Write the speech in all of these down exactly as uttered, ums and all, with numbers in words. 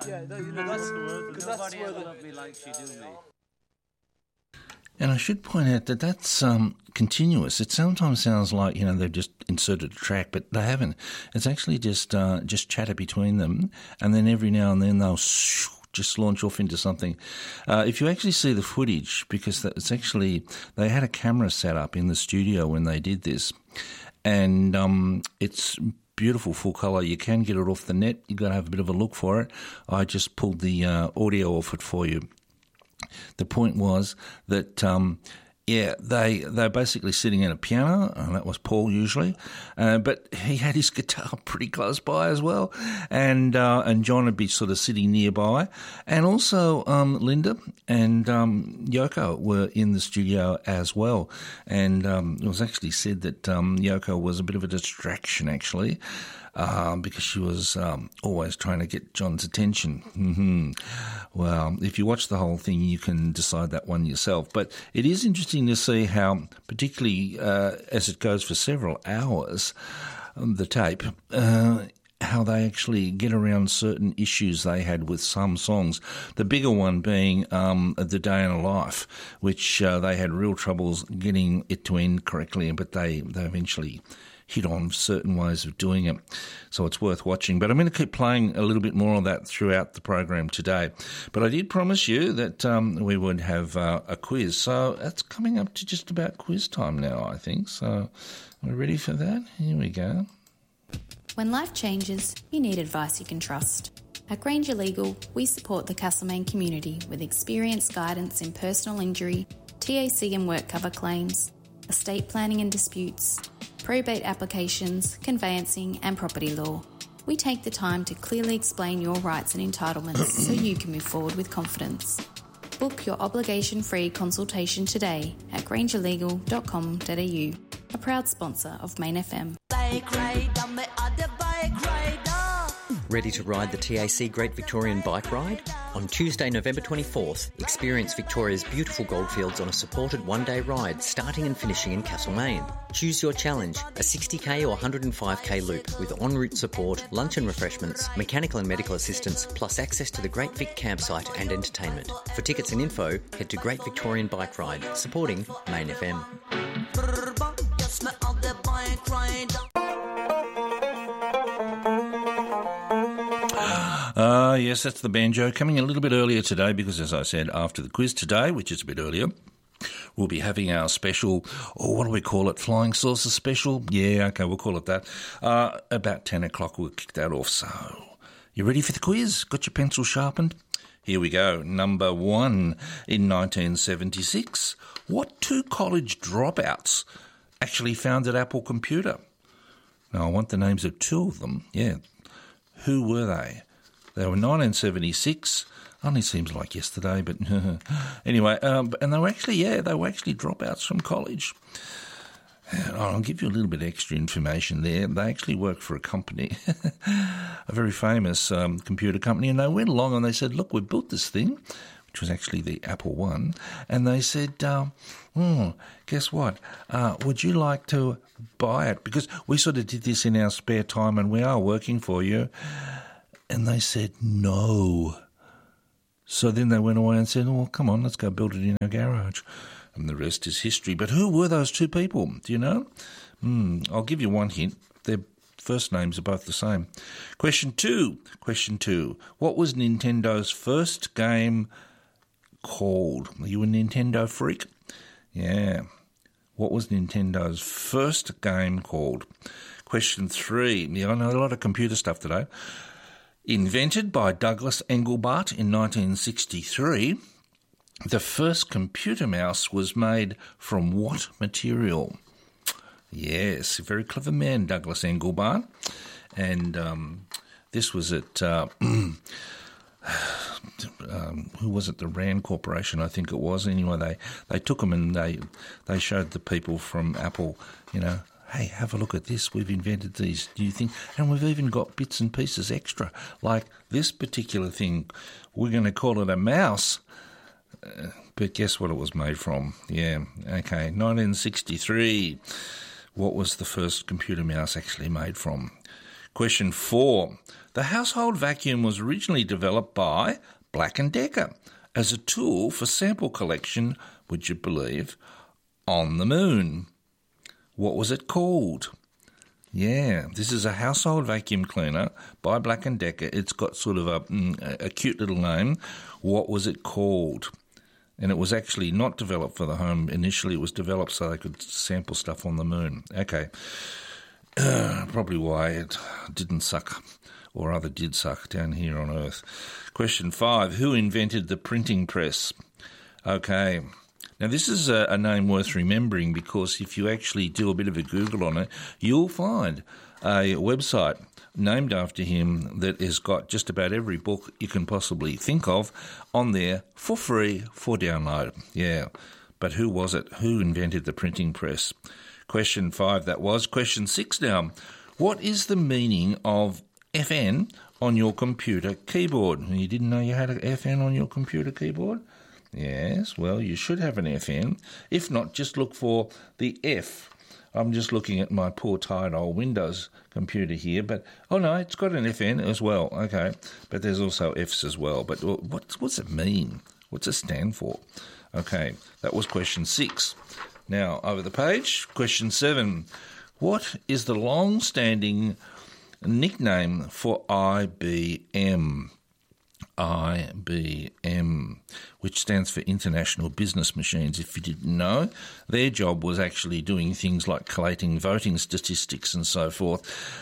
Yeah, that, you know, that's because that's where the... love me like she do me. And I should point out that that's um, continuous. It sometimes sounds like, you know, they've just inserted a track, but they haven't. It's actually just uh, just chatter between them, and then every now and then they'll just launch off into something. Uh, if you actually see the footage, because it's actually, they had a camera set up in the studio when they did this, and um, it's beautiful full colour. You can get it off the net. You've got to have a bit of a look for it. I just pulled the uh, audio off it for you. The point was that, um, yeah, they, they're basically sitting at a piano, and that was Paul usually, uh, but he had his guitar pretty close by as well, and uh, and John would be sort of sitting nearby, and also um, Linda and um, Yoko were in the studio as well, and um, it was actually said that um, Yoko was a bit of a distraction actually, Um, because she was um, always trying to get John's attention. Mm-hmm. Well, if you watch the whole thing, you can decide that one yourself. But it is interesting to see how, particularly uh, as it goes for several hours, um, the tape, uh, how they actually get around certain issues they had with some songs. The bigger one being um, The Day in a Life, which uh, they had real troubles getting it to end correctly, but they, they eventually hit on certain ways of doing it. So it's worth watching. But I'm going to keep playing a little bit more of that throughout the program today. But I did promise you that um, we would have uh, a quiz. So that's coming up to just about quiz time now, I think. So are we ready for that? Here we go. When life changes, you need advice you can trust. At Granger Legal, we support the Castlemaine community with experienced guidance in personal injury, T A C and work cover claims, estate planning and disputes, probate applications, conveyancing and property law. We take the time to clearly explain your rights and entitlements so you can move forward with confidence. Book your obligation-free consultation today at granger legal dot com dot a u, a proud sponsor of Main F M. Ready to ride the T A C Great Victorian Bike Ride? On Tuesday, November twenty-fourth, experience Victoria's beautiful goldfields on a supported one-day ride starting and finishing in Castlemaine. Choose your challenge, a sixty k or one hundred five k loop with en route support, lunch and refreshments, mechanical and medical assistance, plus access to the Great Vic campsite and entertainment. For tickets and info, head to Great Victorian Bike Ride, supporting Main F M. Uh, yes, that's the banjo. Coming a little bit earlier today because, as I said, after the quiz today, which is a bit earlier, we'll be having our special, or what do we call it, Flying Saucer special? Yeah, okay, we'll call it that. Uh, about ten o'clock we'll kick that off. So, you ready for the quiz? Got your pencil sharpened? Here we go. Number one, in nineteen seventy-six, what two college dropouts actually founded Apple Computer? Now, I want the names of two of them. Yeah. Who were they? They were nineteen seventy-six. Only seems like yesterday, but anyway. Um, and they were actually, yeah, they were actually dropouts from college. And I'll give you a little bit extra information there. They actually worked for a company, a very famous um, computer company, and they went along and they said, look, we built this thing, which was actually the Apple One, and they said, um, hmm, guess what? Uh, would you like to buy it? Because we sort of did this in our spare time and we are working for you. And they said, no. So then they went away and said, well, come on, let's go build it in our garage. And the rest is history. But who were those two people? Do you know? Mm, I'll give you one hint. Their first names are both the same. Question two. Question two. What was Nintendo's first game called? Are you a Nintendo freak? Yeah. What was Nintendo's first game called? Question three. Yeah, I know a lot of computer stuff today. Invented by Douglas Engelbart in nineteen sixty-three, the first computer mouse was made from what material? Yes, a very clever man, Douglas Engelbart. And um, this was at, uh, um, who was it, the Rand Corporation, I think it was. Anyway, they, they took them and they, they showed the people from Apple, you know, hey, have a look at this. We've invented these new things. And we've even got bits and pieces extra. Like this particular thing, we're going to call it a mouse. Uh, but guess what it was made from? Yeah, okay, nineteen sixty-three. What was the first computer mouse actually made from? Question four. The household vacuum was originally developed by Black and Decker as a tool for sample collection, would you believe, on the moon. What was it called? Yeah, this is a household vacuum cleaner by Black and Decker. It's got sort of a, a cute little name. What was it called? And it was actually not developed for the home. Initially, it was developed so they could sample stuff on the moon. Okay, uh, probably why it didn't suck, or rather did suck, down here on Earth. Question five, who invented the printing press? Okay. Now, this is a, a name worth remembering, because if you actually do a bit of a Google on it, you'll find a website named after him that has got just about every book you can possibly think of on there for free for download. Yeah, but who was it? Who invented the printing press? Question five, that was. Question six now. What is the meaning of F N on your computer keyboard? You didn't know you had an F N on your computer keyboard? Yes, well, you should have an F N. If not, just look for the F. I'm just looking at my poor tired old Windows computer here, but, oh no, it's got an F N as well, okay. But there's also Fs as well. But what, what's it mean? What's it stand for? Okay, that was question six. Now, over the page, question seven. What is the long-standing nickname for I B M? I B M, which stands for International Business Machines. If you didn't know, their job was actually doing things like collating voting statistics and so forth.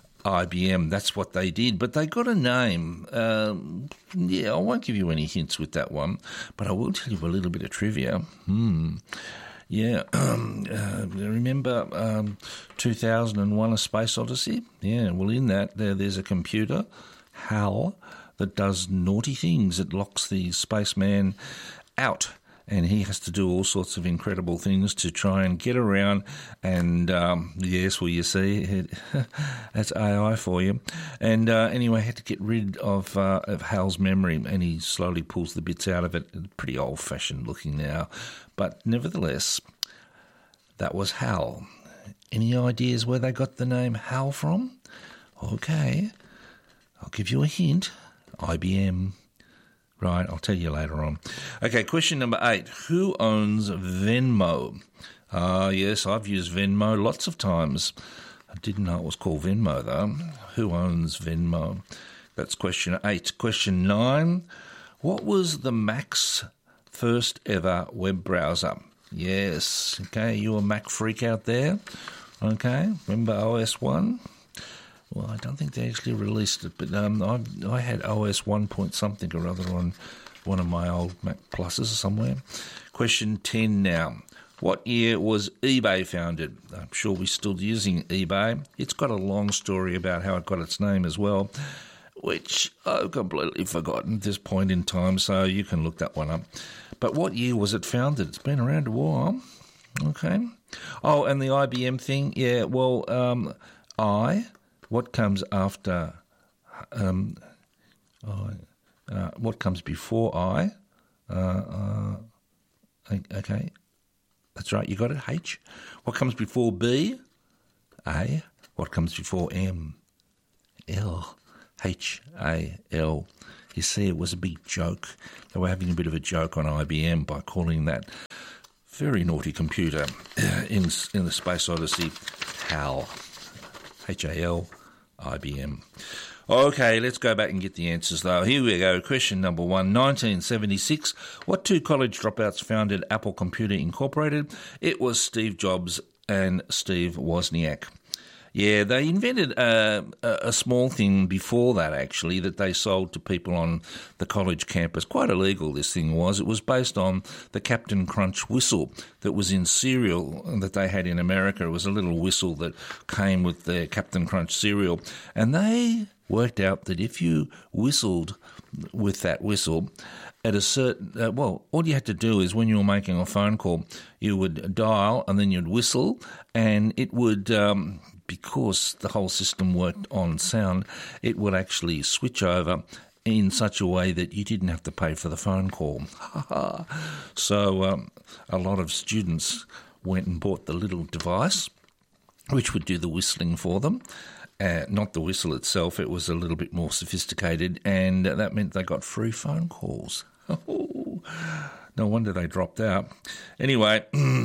I B M, that's what they did. But they got a name. Um, yeah, I won't give you any hints with that one, but I will tell you a little bit of trivia. Hmm. Yeah, um, uh, remember um, two thousand one, A Space Odyssey? Yeah, well, in that, there, there's a computer, HAL, that does naughty things. It locks the spaceman out, and he has to do all sorts of incredible things to try and get around. And, um, yes, well, you see, it, that's A I for you. And uh, anyway, had to get rid of, uh, of Hal's memory, and he slowly pulls the bits out of it. Pretty old-fashioned looking now. But nevertheless, that was HAL. Any ideas where they got the name HAL from? Okay, I'll give you a hint. I B M. Right, I'll tell you later on. Okay, question number eight. Who owns Venmo? Ah, uh, yes, I've used Venmo lots of times. I didn't know it was called Venmo, though. Who owns Venmo? That's question eight. Question nine. What was the Mac's first ever web browser? Yes, okay, you a Mac freak out there? Okay, remember O S one? Well, I don't think they actually released it, but um, I I had O S one point something or other on one of my old Mac Pluses somewhere. Question ten now. What year was eBay founded? I'm sure we're still using eBay. It's got a long story about how it got its name as well, which I've completely forgotten at this point in time, so you can look that one up. But what year was it founded? It's been around a while. Okay. Oh, and the I B M thing? Yeah, well, um, I... What comes after, um, oh, uh, what comes before I? Uh, uh, okay, that's right, you got it, H. What comes before B? A. What comes before M? L. H A L. You see, it was a big joke. They were having a bit of a joke on I B M by calling that very naughty computer in, in the Space Odyssey HAL. H A L. I B M. Okay, let's go back and get the answers, though. Here we go. Question number one. nineteen seventy-six. What two college dropouts founded Apple Computer Incorporated? It was Steve Jobs and Steve Wozniak. Yeah, they invented a, a small thing before that, actually, that they sold to people on the college campus. Quite illegal, this thing was. It was based on the Captain Crunch whistle that was in cereal that they had in America. It was a little whistle that came with the Captain Crunch cereal. And they worked out that if you whistled with that whistle at a certain, uh, well, all you had to do is when you were making a phone call, you would dial and then you'd whistle, and it would... Um, because the whole system worked on sound, it would actually switch over in such a way that you didn't have to pay for the phone call. So um, a lot of students went and bought the little device, which would do the whistling for them, Uh, not the whistle itself, it was a little bit more sophisticated, and that meant they got free phone calls. No wonder they dropped out. Anyway,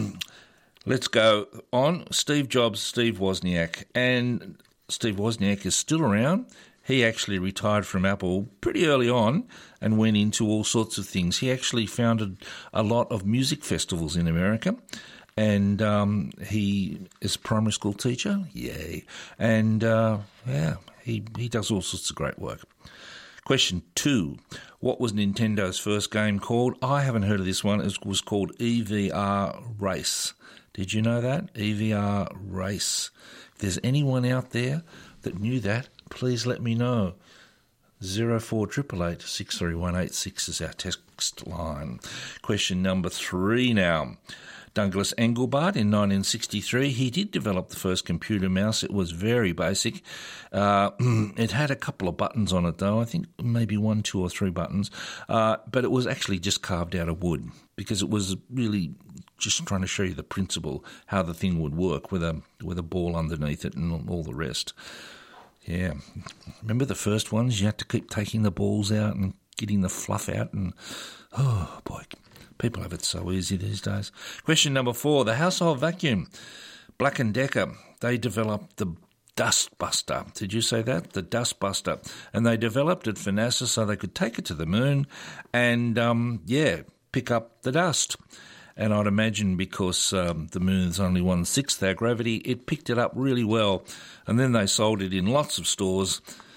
let's go on. Steve Jobs, Steve Wozniak, and Steve Wozniak is still around. He actually retired from Apple pretty early on and went into all sorts of things. He actually founded a lot of music festivals in America. And um, he is a primary school teacher, yay. And, uh, yeah, he, he does all sorts of great work. Question two, what was Nintendo's first game called? I haven't heard of this one. It was called E V R Race. Did you know that? E V R Race. If there's anyone out there that knew that, please let me know. zero four eight eight eight, six three one eight six is our text line. Question number three now. Douglas Engelbart in nineteen sixty-three, he did develop the first computer mouse. It was very basic. Uh, it had a couple of buttons on it, though. I think maybe one, two or three buttons. Uh, but it was actually just carved out of wood because it was really just trying to show you the principle, how the thing would work with a, with a ball underneath it and all the rest. Yeah. Remember the first ones? You had to keep taking the balls out and getting the fluff out and, oh, boy. People have it so easy these days. Question number four, the household vacuum. Black and Decker, they developed the Dust Buster. Did you say that? The Dust Buster. And they developed it for NASA so they could take it to the moon and, um, yeah, pick up the dust. And I'd imagine because um, the moon's only one-sixth our gravity, it picked it up really well. And then they sold it in lots of stores.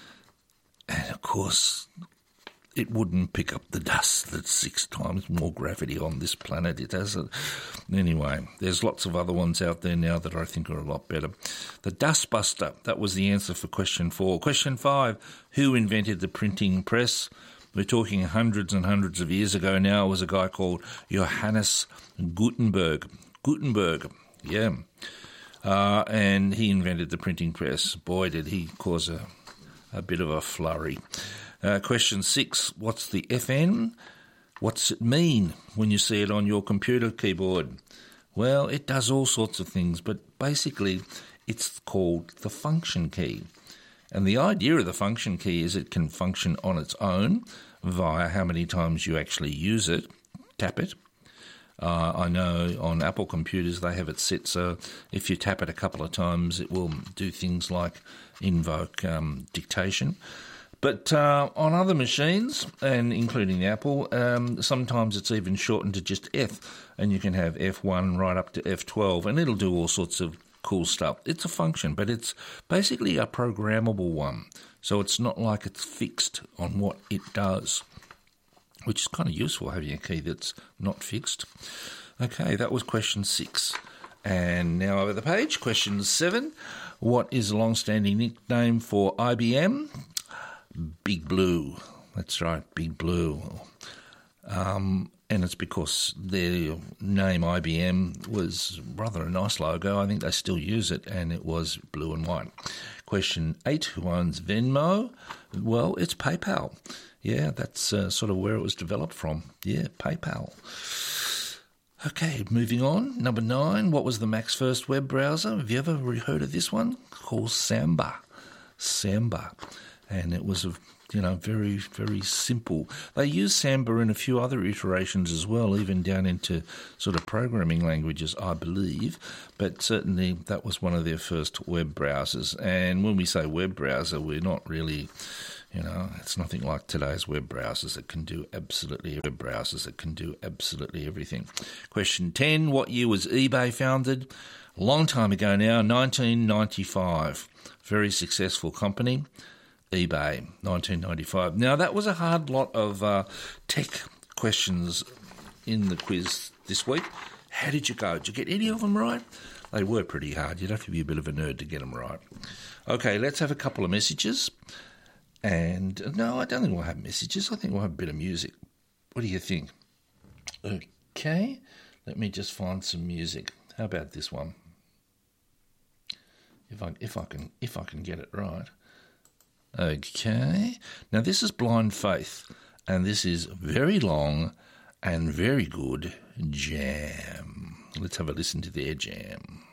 And, of course, it wouldn't pick up the dust that's six times more gravity on this planet. It has a... Anyway, there's lots of other ones out there now that I think are a lot better. The Dust Buster, that was the answer for question four. Question five, who invented the printing press? We're talking hundreds and hundreds of years ago now. It was a guy called Johannes Gutenberg. Gutenberg, yeah. Uh, and he invented the printing press. Boy, did he cause a, a bit of a flurry. Uh, question six, what's the F N? What's it mean when you see it on your computer keyboard? Well, it does all sorts of things, but basically it's called the function key. And the idea of the function key is it can function on its own via how many times you actually use it, tap it. Uh, I know on Apple computers they have it set so if you tap it a couple of times it will do things like invoke um, dictation. But uh, on other machines, and including the Apple, um, sometimes it's even shortened to just F, and you can have F one right up to F twelve, and it'll do all sorts of cool stuff. It's a function, but it's basically a programmable one, so it's not like it's fixed on what it does, which is kind of useful, having a key that's not fixed. Okay, that was question six. And now over the page, question seven. What is a long-standing nickname for I B M? Big Blue. That's right, Big Blue. Um, and it's because their name I B M was rather a nice logo. I think they still use it, and it was blue and white. Question eight, who owns Venmo? Well, it's PayPal. Yeah, that's uh, sort of where it was developed from. Yeah, PayPal. Okay, moving on. Number nine, what was the Mac's first web browser? Have you ever heard of this one? Called Samba. Samba. And it was, a, you know, very, very simple. They used Samba in a few other iterations as well, even down into sort of programming languages, I believe. But certainly that was one of their first web browsers. And when we say web browser, we're not really, you know, it's nothing like today's web browsers that can do absolutely web browsers that can do absolutely everything. Question ten, what year was eBay founded? A long time ago now, nineteen ninety-five. Very successful company. eBay, nineteen ninety-five. Now, that was a hard lot of uh, tech questions in the quiz this week. How did you go? Did you get any of them right? They were pretty hard. You'd have to be a bit of a nerd to get them right. Okay, let's have a couple of messages. And, no, I don't think we'll have messages. I think we'll have a bit of music. What do you think? Okay, let me just find some music. How about this one? If I, if I can, if I can get it right. Okay, now this is Blind Faith, and this is very long and very good jam. Let's have a listen to their jam.